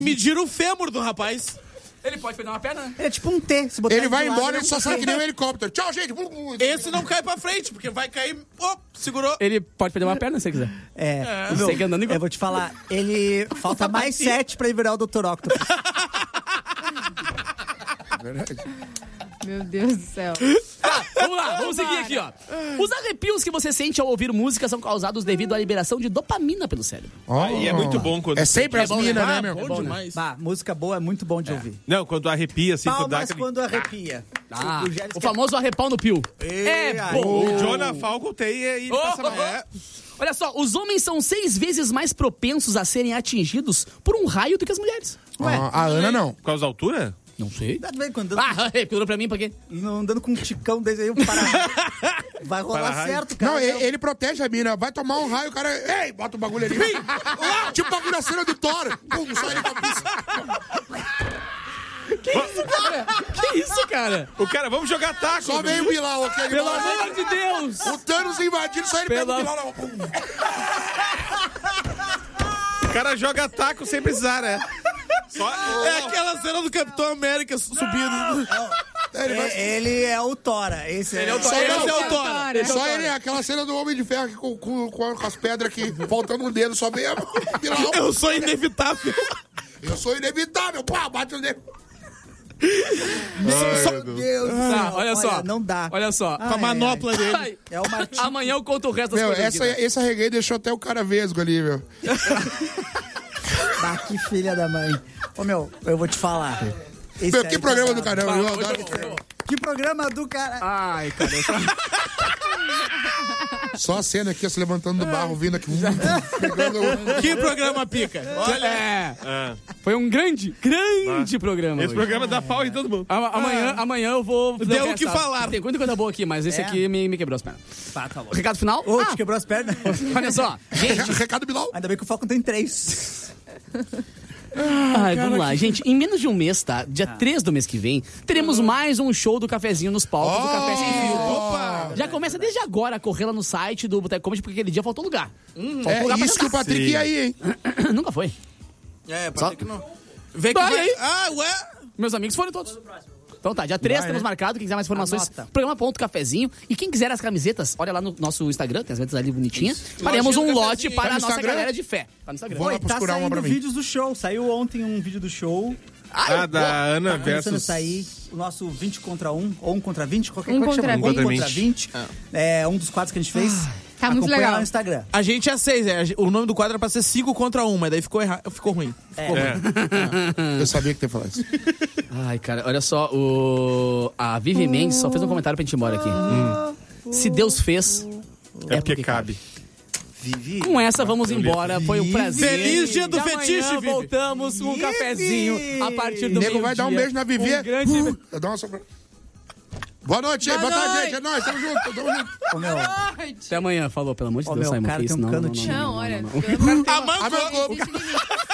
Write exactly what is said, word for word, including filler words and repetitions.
Mediram o fêmur do rapaz. Ele pode perder uma perna, né? Ele é tipo um T. Se botar Ele vai do lado, embora, é ele um só sai T. que nem um helicóptero. Tchau, gente. Esse não cai pra frente, porque vai cair... Oh, segurou. Ele pode perder uma perna se quiser. É, É. meu, Segue andando igual. eu vou te falar, ele falta mais sete pra ele virar o doutor Octopus. Meu Deus do céu. Ah, vamos lá, vamos seguir aqui, ó. Os arrepios que você sente ao ouvir música são causados devido à liberação de dopamina pelo cérebro. Oh. E é muito bom quando... É sempre É as bom, minas, né? né, Ah, meu? bom bom, né? demais. Bah, música boa é muito bom de ouvir. Não, quando arrepia, assim, quando dá Palmas aquele... quando arrepia. Ah, O Gélis o quer- famoso arrepau no pio. Ei, É aí. bom. O Jonah Falcon tem e ele Oh, passa oh, oh. mais. Olha só, os homens são seis vezes mais propensos a serem atingidos por um raio do que as mulheres. Ué, Ah, a Ana não. Por causa da altura? não sei. Tá vendo quando andando, Ah, arrepiou pra mim, pra quê? andando com um ticão desse aí, um para... vai rolar Para-raio. certo, cara. Não, ele, ele protege a mina. Vai tomar um raio, o cara... Ei, bota o bagulho ali. Tipo bagulho na cena do Thor. Pum, sai ele com a pista. Que isso, cara? O cara, vamos jogar taco. Só vem o Bilal aqui. Pelo amor de Deus! O Thanos invadindo, só ele Pelo pega o am- Bilal. Não. Pum. O cara joga taco sem precisar, né? Só... É aquela cena do Capitão América subindo. Ele vai... É, ele é o Tora. Esse Ele é o é Thor. Esse é Esse o Thor. Só ele, aquela cena do Homem de Ferro aqui com, com, com as pedras aqui, faltando um dedo, só vem a Bilal. Eu sou inevitável. Eu sou inevitável. Pá, bate o dedo. Meu Deus. Tá, olha só. Não dá. Olha só. Ah, Com a manopla dele. Ai, É o Martim. amanhã eu conto o resto das Meu, coisas essa, aqui, né? esse arreguei deixou até o cara vesgo ali, meu. Ah, que filha da mãe. Ô, meu, eu vou te falar. Esse Meu, aí que tá programa bravo. do caramba. Fala, Eu muito adoro bom, esse muito programa. bom. Que programa do cara... Ai, cara. eu tô- Só a cena aqui, se levantando do barro, vindo aqui. Pegando o... Que programa pica. Olha. É, É. foi um grande, grande programa. Esse hoje. programa dá pau em todo mundo. Ama- Amanhã, amanhã eu vou... Deu dar o que essa- falar. Tem muita coisa boa aqui, mas esse É? aqui me, me quebrou as pernas. Tá, tá bom. Recado final? Ô, Ah, te quebrou as pernas? olha só. Gente, Recado Bilal. Ainda bem que o Falcon tem três. ai, vamos lá. Gente, em menos de um mês, tá? Dia três do mês que vem, teremos mais um show do Cafezinho nos palcos do Café Sem Filtro. Opa! Já começa desde agora a correr lá no site do Boteco Comedy, porque aquele dia faltou lugar. Faltou É lugar pra isso que o sentar. Patrick Sim. ia aí, hein? Nunca foi. É, Só- pode ser que não. Vem que Vai vai... aí. Ah, ué. Meus amigos foram todos. Então tá, dia três temos marcado. Quem quiser mais informações, Anota. programa.cafezinho. E quem quiser as camisetas, olha lá no nosso Instagram, tem as camisetas ali bonitinhas. Faremos um Lojinha do lote Cafezinho. para Tá a no nossa Instagram? galera de fé. Tá no Instagram. Vou lá Oi, tá procurar uma pra saindo mim. vídeos do show. Saiu ontem um vídeo do show. Ah, da Ana Tá começando a versus... sair o nosso vinte contra um, ou um contra vinte, qualquer Um coisa que contra chama. Um vinte. contra vinte. É um dos quadros que a gente fez. Tá muito Acompanha legal. lá no Instagram. A gente é seis, é. O nome do quadro era pra ser cinco contra um, mas daí ficou, erra... ficou ruim. Ficou ruim. Eu sabia que tu ia falar isso. Ai, cara, olha só, o... a Vivi Mendes só fez um comentário pra gente ir embora aqui. Hum. Se Deus fez, É porque cabe. Vivi. com essa vamos embora. Foi um prazer. Feliz dia do E amanhã fetiche, Vivi. voltamos com um Vivi. cafezinho a partir do O nego vai dar um meio-dia. beijo na Vivi. Um grande... Uh, eu dou uma sopra... Boa noite, hein? Boa tarde, gente. É nóis, tamo junto, tamo junto. Ô, meu, Até amanhã, falou, pelo amor de Ô, Deus, meu, Simon, cara que tem isso? um não, não, canutinho. não, Não, não, olha. não, não. A mãe Ah, meu, Existe limite.